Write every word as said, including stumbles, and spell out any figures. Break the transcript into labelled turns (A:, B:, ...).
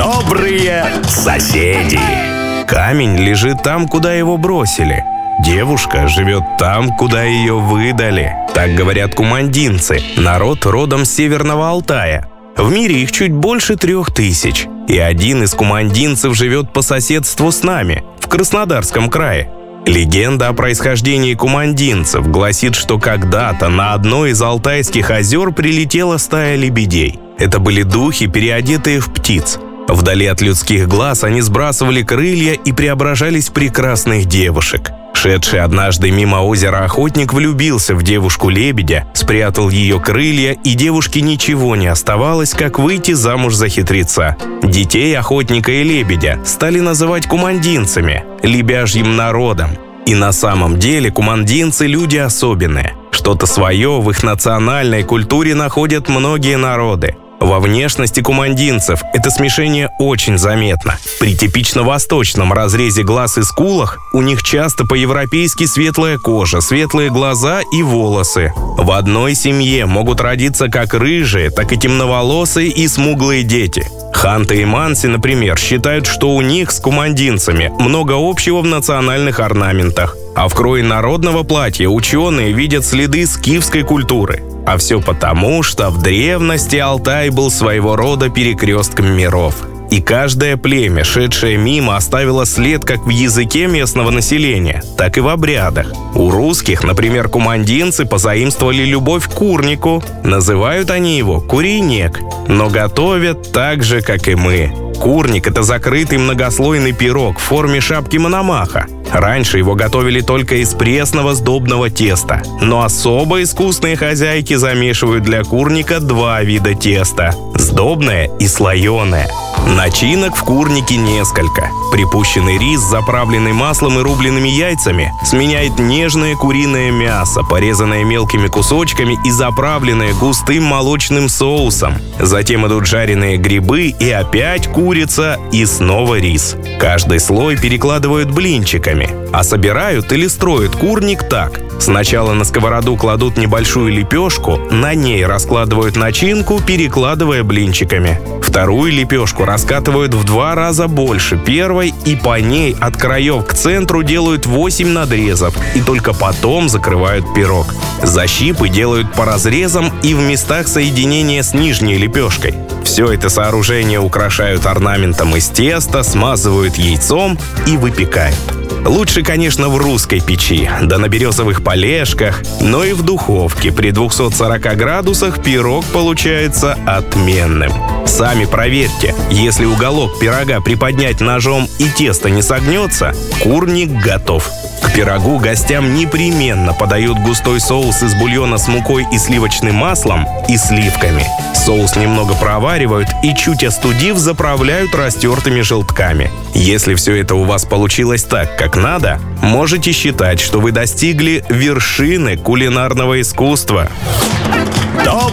A: Добрые соседи. Камень лежит там, куда его бросили. Девушка живет там, куда ее выдали. Так говорят кумандинцы, народ родом с Северного Алтая. В мире их чуть больше трех тысяч. И один из кумандинцев живет по соседству с нами, в Краснодарском крае. Легенда о происхождении кумандинцев гласит, что когда-то на одно из алтайских озер прилетела стая лебедей. Это были духи, переодетые в птиц. Вдали от людских глаз они сбрасывали крылья и преображались в прекрасных девушек. Шедший однажды мимо озера охотник влюбился в девушку-лебедя, спрятал ее крылья, и девушке ничего не оставалось, как выйти замуж за хитреца. Детей охотника и лебедя стали называть кумандинцами, лебяжьим народом. И на самом деле кумандинцы – люди особенные. Что-то свое в их национальной культуре находят многие народы. Во внешности кумандинцев это смешение очень заметно. При типично восточном разрезе глаз и скулах у них часто по-европейски светлая кожа, светлые глаза и волосы. В одной семье могут родиться как рыжие, так и темноволосые и смуглые дети. Ханты и манси, например, считают, что у них с кумандинцами много общего в национальных орнаментах. А в крое народного платья ученые видят следы скифской культуры. А все потому, что в древности Алтай был своего рода перекрестком миров. И каждое племя, шедшее мимо, оставило след как в языке местного населения, так и в обрядах. У русских, например, кумандинцы позаимствовали любовь к курнику. Называют они его курейнек, но готовят так же, как и мы. Курник – это закрытый многослойный пирог в форме шапки Мономаха. Раньше его готовили только из пресного сдобного теста, но особо искусные хозяйки замешивают для курника два вида теста – сдобное и слоеное. Начинок в курнике несколько. Припущенный рис, заправленный маслом и рубленными яйцами, сменяет нежное куриное мясо, порезанное мелкими кусочками и заправленное густым молочным соусом. Затем идут жареные грибы и опять курица и снова рис. Каждый слой перекладывают блинчиками, а собирают или строят курник так. Сначала на сковороду кладут небольшую лепешку, на ней раскладывают начинку, перекладывая блинчиками. Вторую лепешку раскатывают в два раза больше первой, и по ней от краев к центру делают восемь надрезов, и только потом закрывают пирог. Защипы делают по разрезам и в местах соединения с нижней лепешкой. Все это сооружение украшают орнаментом из теста, смазывают яйцом и выпекают. Лучше, конечно, в русской печи, да на березовых полежках, но и в духовке при двухстах сорока градусах пирог получается отменным. Сами проверьте, если уголок пирога приподнять ножом и тесто не согнется, курник готов. К пирогу гостям непременно подают густой соус из бульона с мукой и сливочным маслом и сливками. Соус немного проваривают и, чуть остудив, заправляют растертыми желтками. Если все это у вас получилось так, как надо, можете считать, что вы достигли вершины кулинарного искусства.